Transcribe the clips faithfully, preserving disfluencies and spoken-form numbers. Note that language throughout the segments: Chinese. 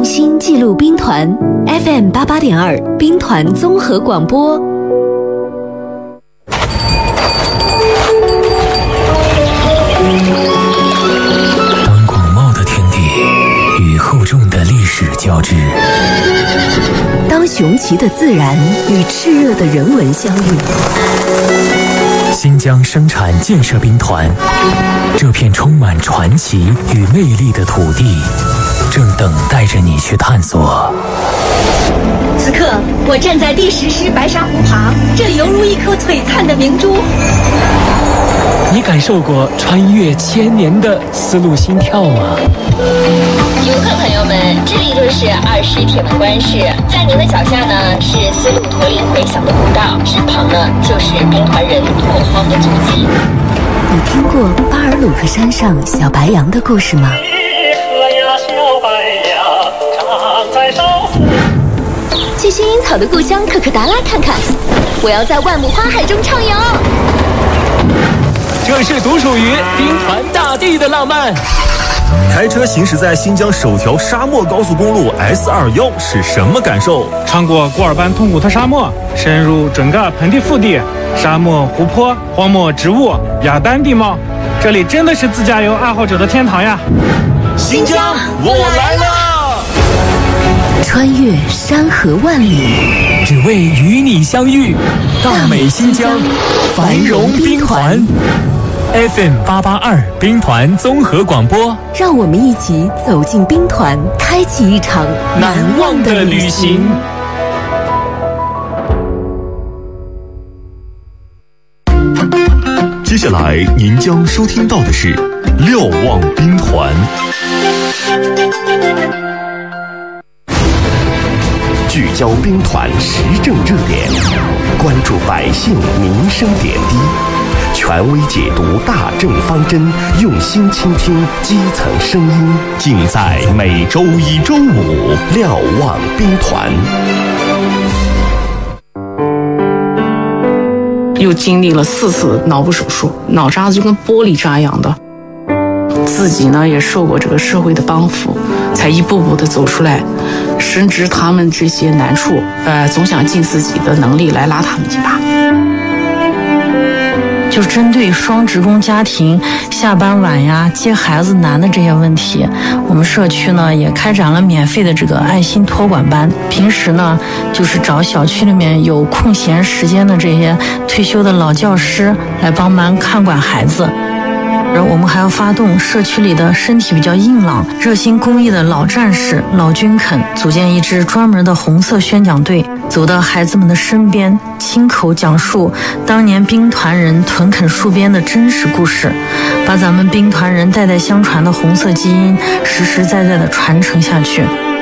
心记录兵团 F M 八八点二兵团综合广播。 当广袤的天地与厚重的历史交织， 当雄奇的自然与炽热的人文相遇， 新疆生产建设兵团，这片充满传奇与魅力的土地，正等待着你去探索。 此刻，我站在第十师白沙湖旁，这里犹如一颗璀璨的明珠。 你感受过穿越千年的丝路心跳吗？ 游客朋友们，这里就是二师铁门关市，在您的脚下呢是丝路驼铃回响的古道，身旁呢就是兵团人拓荒的足迹。 你听过巴尔鲁克山上小白杨的故事吗？ 去薰衣草的故乡可可达拉看看，我要在万亩花海中畅游。 这是独属于兵团大地的浪漫。 开车行驶在新疆首条沙漠高速公路 S 二十一 是什么感受？ 穿过古尔班通古特沙漠，深入准噶盆地腹地，沙漠、湖泊、荒漠植物、雅丹地貌，这里真的是自驾游爱好者的天堂呀！ 新疆，我来了！ 穿越山河万里， 只为与你相遇。大美新疆，繁荣兵团。F M 八八二兵团综合广播， 让我们一起走进兵团，开启一场难忘的旅行。 接下来您将收听到的是瞭望兵团，聚焦兵团时政热点，关注百姓民生点滴，权威解读大政方针，用心倾听基层声音，尽在每周一周五瞭望兵团。 又经历了四次脑部手术，脑渣子就跟玻璃渣一样的，自己呢也受过这个社会的帮扶，才一步步的走出来。深知他们这些难处，呃，总想尽自己的能力来拉他们一把。 就针对双职工家庭下班晚呀、接孩子难的这些问题，我们社区呢也开展了免费的这个爱心托管班。平时呢，就是找小区里面有空闲时间的这些退休的老教师来帮忙看管孩子。我们还要发动社区里的身体比较硬朗、热心公益的老战士、老军肯，组建一支专门的红色宣讲队，走到孩子们的身边，亲口讲述当年兵团人屯垦戍边的真实故事，把咱们兵团人代代相传的红色基因实实在在的传承下去。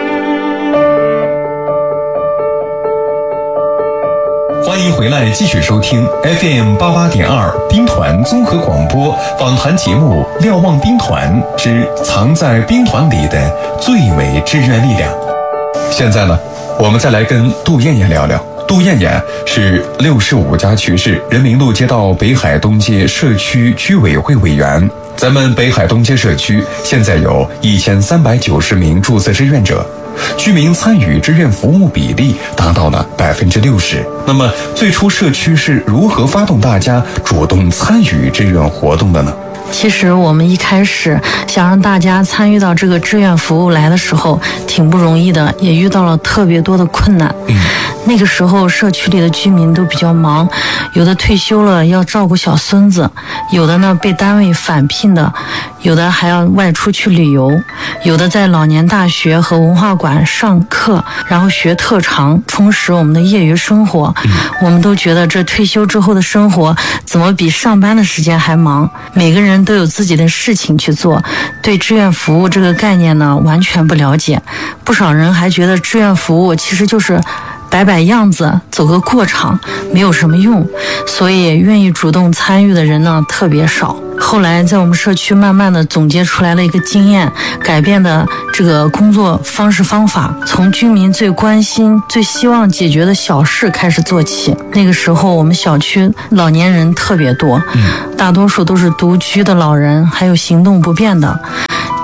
欢迎回来，继续收听 F M 八八点二兵团综合广播访谈节目《瞭望兵团之藏在兵团里的最美志愿力量》。现在呢，我们再来跟杜艳艳聊聊。杜艳艳是六十五家区市人民路街道北海东街社区居委会委员。咱们北海东街社区现在有一千三百九十名注册志愿者，居民参与志愿服务比例达到了百分之六十。那么，最初社区是如何发动大家主动参与志愿活动的呢？ 其实我们一开始想让大家参与到这个志愿服务来的时候，挺不容易的，也遇到了特别多的困难。嗯，那个时候社区里的居民都比较忙，有的退休了要照顾小孙子，有的呢被单位返聘的，有的还要外出去旅游，有的在老年大学和文化馆上课，然后学特长，充实我们的业余生活。嗯，我们都觉得这退休之后的生活怎么比上班的时间还忙？每个人都有自己的事情去做，对志愿服务这个概念呢完全不了解。不少人还觉得志愿服务其实就是摆摆样子，走个过场，没有什么用，所以愿意主动参与的人呢特别少。后来在我们社区慢慢的总结出来了一个经验，改变的这个工作方式方法，从居民最关心最希望解决的小事开始做起。那个时候我们小区老年人特别多，大多数都是独居的老人，还有行动不便的。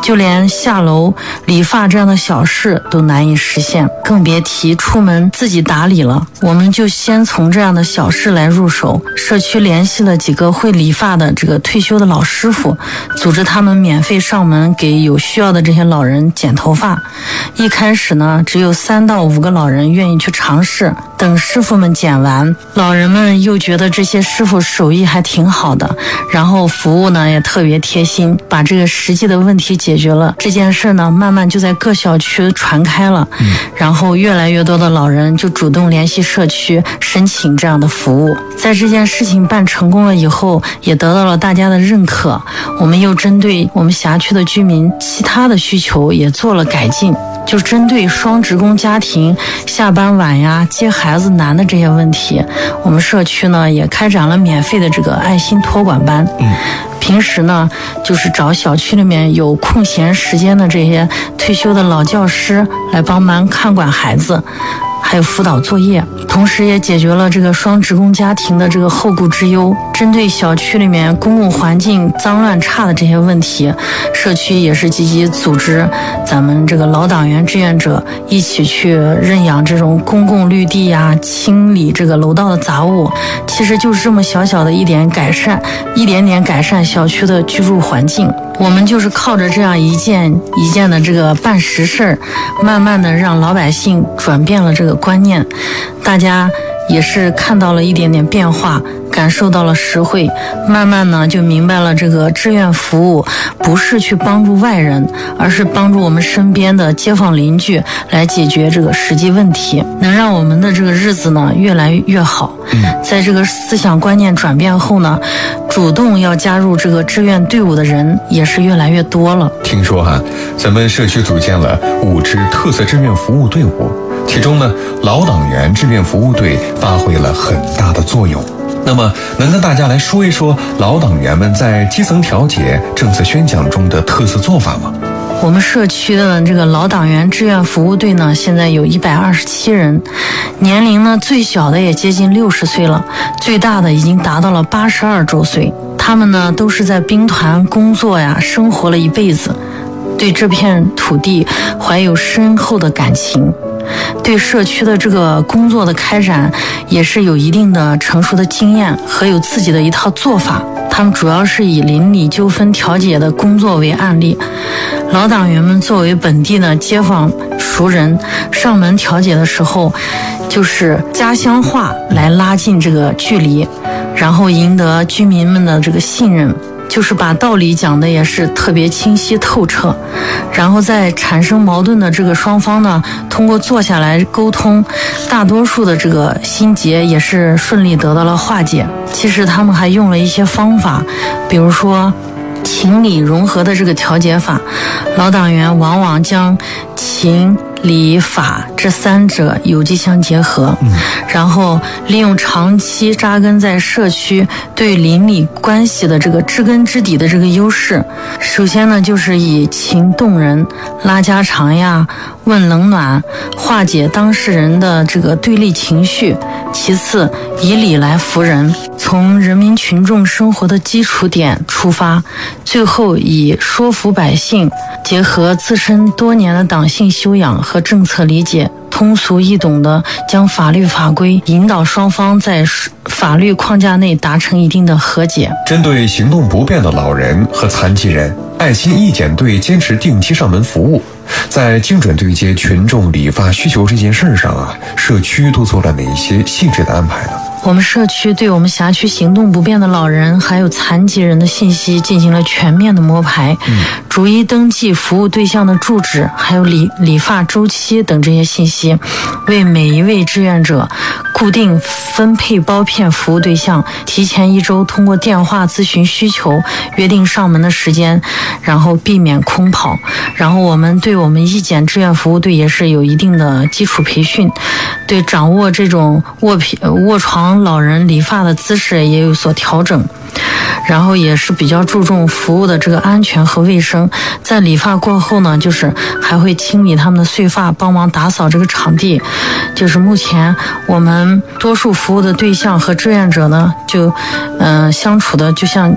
就连下楼理发这样的小事都难以实现，更别提出门自己打理了。我们就先从这样的小事来入手。社区联系了几个会理发的这个退休的老师傅，组织他们免费上门给有需要的这些老人剪头发。一开始呢，只有三到五个老人愿意去尝试。等师傅们剪完，老人们又觉得这些师傅手艺还挺好的，然后服务呢也特别贴心，把这个实际的问题解决了。这件事呢，慢慢就在各小区传开了，嗯、然后越来越多的老人就主动联系社区申请这样的服务。在这件事情办成功了以后，也得到了大家的认可。我们又针对我们辖区的居民其他的需求也做了改进。就针对双职工家庭下班晚呀、接孩子难的这些问题，我们社区呢也开展了免费的这个爱心托管班。嗯，平时呢就是找小区里面有空闲时间的这些退休的老教师来帮忙看管孩子，还有辅导作业，同时也解决了这个双职工家庭的这个后顾之忧。针对小区里面公共环境脏乱差的这些问题，社区也是积极组织咱们这个老党员志愿者一起去认养这种公共绿地呀、清理这个楼道的杂物。其实就是这么小小的一点改善，一点点改善小区的居住环境。我们就是靠着这样一件一件的这个办实事儿，慢慢的让老百姓转变了这个观念，大家也是看到了一点点变化，感受到了实惠，慢慢呢就明白了这个志愿服务不是去帮助外人，而是帮助我们身边的街坊邻居来解决这个实际问题，能让我们的这个日子呢越来越好。在这个思想观念转变后呢，主动要加入这个志愿队伍的人也是越来越多了。 听说哈，咱们社区组建了五支特色志愿服务队伍，其中呢，老党员志愿服务队发挥了很大的作用。那么，能跟大家来说一说老党员们在基层调解、政策宣讲中的特色做法吗？ 我们社区的这个老党员志愿服务队呢，现在有一百二十七人，年龄呢最小的也接近六十岁了，最大的已经达到了八十二周岁。他们呢都是在兵团工作呀，生活了一辈子，对这片土地怀有深厚的感情。对社区的这个工作的开展也是有一定的成熟的经验和有自己的一套做法。他们主要是以邻里纠纷调解的工作为案例，老党员们作为本地的街坊熟人，上门调解的时候就是家乡话来拉近这个距离，然后赢得居民们的这个信任，就是把道理讲的也是特别清晰透彻，然后在产生矛盾的这个双方呢，通过坐下来沟通，大多数的这个心结也是顺利得到了化解。其实他们还用了一些方法，比如说情理融合的这个调解法，老党员往往将情理法这三者有机相结合，嗯、然后利用长期扎根在社区对邻里关系的这个知根知底的这个优势。首先呢，就是以情动人，拉家常呀，问冷暖，化解当事人的这个对立情绪。其次，以理来服人，从人民群众生活的基础点出发，最后以说服百姓，结合自身多年的党性修养和政策理解，通俗易懂的将法律法规引导双方在法律框架内达成一定的和解。 针对行动不便的老人和残疾人，爱心义剪队坚持定期上门服务，在精准对接群众理发需求这件事上啊，社区都做了哪些细致的安排呢？ 我们社区对我们辖区行动不便的老人还有残疾人的信息进行了全面的摸排，嗯、逐一登记服务对象的住址，还有理理发周期等这些信息，为每一位志愿者固定分配包片服务对象，提前一周通过电话咨询需求，约定上门的时间，然后避免空跑。然后我们对我们义剪志愿服务队也是有一定的基础培训，对掌握这种卧皮卧床老人理发的姿势也有所调整，然后也是比较注重服务的这个安全和卫生。在理发过后呢，就是还会清理他们的碎发，帮忙打扫这个场地。就是目前我们多数服务的对象和志愿者呢，就嗯、呃、相处的就像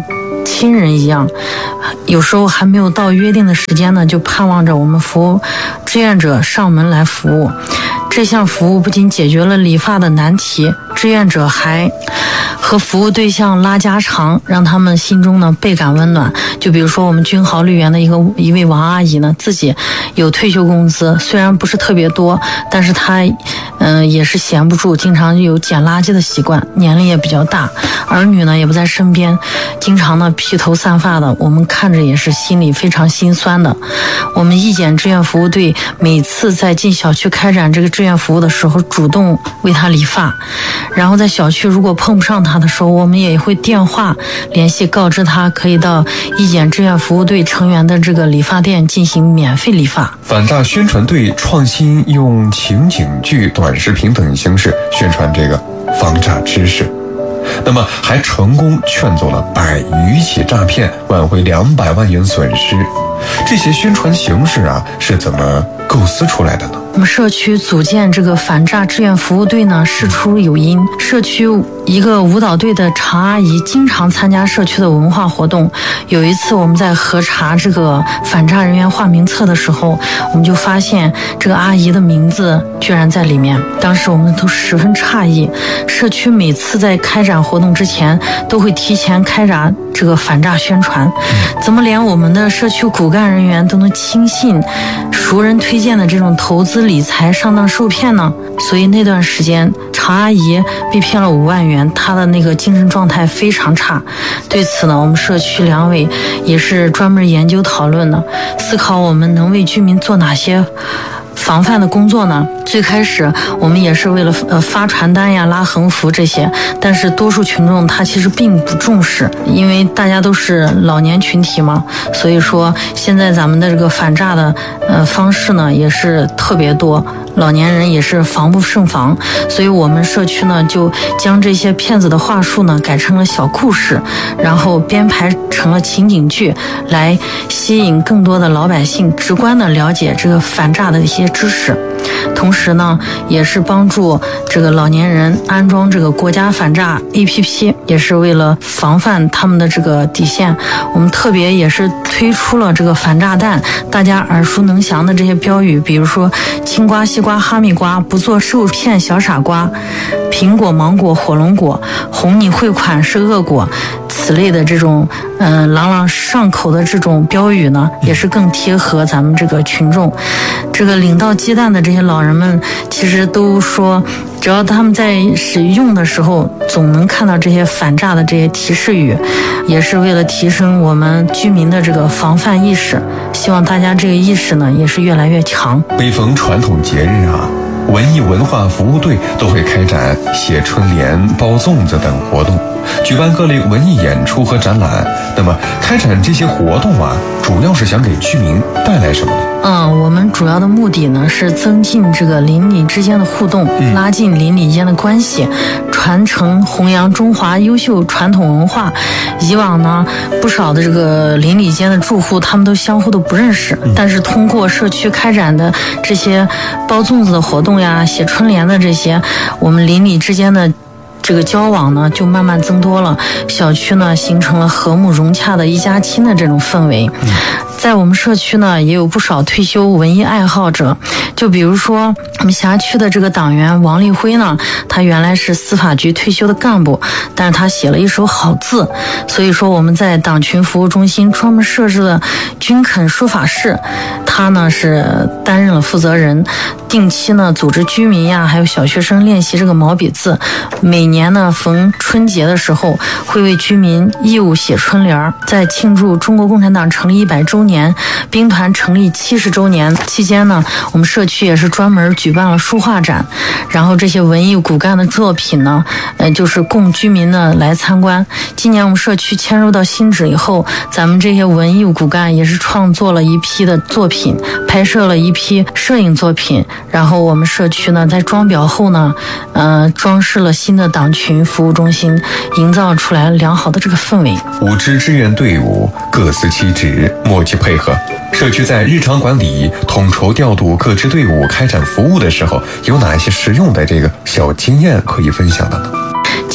亲人一样，有时候还没有到约定的时间呢，就盼望着我们服务志愿者上门来服务。这项服务不仅解决了理发的难题，志愿者还和服务对象拉家常，让他们心中呢倍感温暖。就比如说我们君豪绿园的一个一位王阿姨呢，自己有退休工资，虽然不是特别多，但是她嗯、呃、也是闲不住，经常有捡垃圾的习惯，年龄也比较大，儿女呢也不在身边，经常呢披头散发的，我们看着也是心里非常心酸的。我们义检志愿服务队每次在进小区开展这个志愿服务的时候，主动为他理发，然后在小区如果碰不上他的时候，我们也会电话联系，告知他可以到义检志愿服务队成员的这个理发店进行免费理发。 反诈宣传队创新用情景剧、短视频等形式宣传这个防诈知识，那么还成功劝走了百余起诈骗，挽回两百万元损失。这些宣传形式啊，是怎么构思出来的呢？ 我们社区组建这个反诈志愿服务队呢，事出有因。社区一个舞蹈队的常阿姨经常参加社区的文化活动。有一次我们在核查这个反诈人员化名册的时候，我们就发现这个阿姨的名字居然在里面。当时我们都十分诧异。社区每次在开展活动之前，都会提前开展这个反诈宣传，怎么连我们的社区骨干人员都能轻信熟人推荐的这种投资理财上当受骗呢？所以那段时间常阿姨被骗了五万元，她的那个精神状态非常差。对此呢，我们社区两委也是专门研究讨论的，思考我们能为居民做哪些防范的工作呢？最开始我们也是为了呃发传单呀、拉横幅这些，但是多数群众他其实并不重视，因为大家都是老年群体嘛，所以说现在咱们的这个反诈的呃方式呢也是特别多，老年人也是防不胜防，所以我们社区呢就将这些骗子的话术呢改成了小故事，然后编排成了情景剧，来吸引更多的老百姓直观的了解这个反诈的一些知识。同时呢，也是帮助这个老年人安装这个国家反诈 A P P， 也是为了防范他们的这个底线。我们特别也是推出了这个反诈弹，大家耳熟能详的这些标语，比如说青瓜、西瓜、哈密瓜，不做受骗小傻瓜，苹果、芒果、火龙果，哄你汇款是恶果，此类的这种嗯、呃、朗朗上口的这种标语呢，也是更贴合咱们这个群众。这个领到鸡蛋的这些老人们，其实都说，只要他们在使用的时候，总能看到这些反诈的这些提示语，也是为了提升我们居民的这个防范意识。希望大家这个意识呢，也是越来越强。 每逢传统节日啊，文艺文化服务队都会开展写春联、包粽子等活动，举办各类文艺演出和展览。那么开展这些活动啊，主要是想给居民带来什么呢？ 嗯，我们主要的目的呢是增进这个邻里之间的互动， 嗯、 拉近邻里间的关系，传承弘扬中华优秀传统文化。以往呢，不少的这个邻里间的住户，他们都相互都不认识，嗯、但是通过社区开展的这些包粽子的活动呀、写春联的这些，我们邻里之间的这个交往呢就慢慢增多了，小区呢形成了和睦融洽的一家亲的这种氛围。嗯、在我们社区呢也有不少退休文艺爱好者，就比如说我们辖区的这个党员王立辉呢，他原来是司法局退休的干部，但是他写了一手好字，所以说我们在党群服务中心专门设置了军垦书法室，他呢是担任了负责人，定期呢组织居民呀还有小学生练习这个毛笔字，每年呢逢春节的时候会为居民义务写春联。在庆祝中国共产党成立一百周年、兵团成立七十周年期间呢，我们社区也是专门举办了书画展，然后这些文艺骨干的作品呢，呃，就是供居民呢来参观。今年我们社区迁入到新址以后，咱们这些文艺骨干也是创作了一批的作品，拍摄了一批摄影作品，然后我们社区呢在装裱后呢，呃，装饰了新的党群服务中心，营造出来良好的这个氛围。 五支志愿队伍各司其职，默契配合。社区在日常管理、统筹调度各支队伍开展服务的时候，有哪些实用的这个小经验可以分享的呢？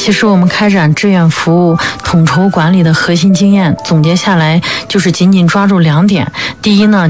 其实我们开展志愿服务统筹管理的核心经验总结下来，就是紧紧抓住两点。第一呢，